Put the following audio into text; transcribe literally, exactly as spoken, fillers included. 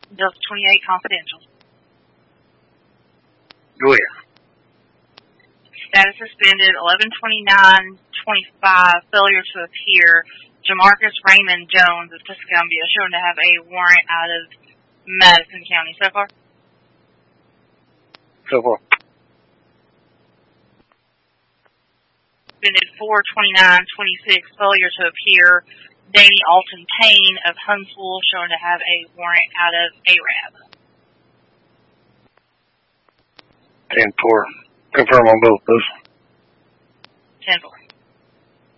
Delta twenty-eight confidential. Go ahead. Status suspended, eleven twenty-nine twenty-five, failure to appear. Jamarcus Raymond Jones of Tuscumbia, shown to have a warrant out of Madison County. So far? So far. Suspended, four twenty-nine twenty-six, failure to appear. Danny Alton Payne of Huntsville, shown to have a warrant out of A R A B. ten four. Confirm on both those. ten four.